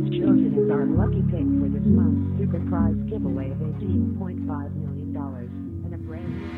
chosen as our lucky pick for this month's super prize giveaway of $18.5 million and a brand new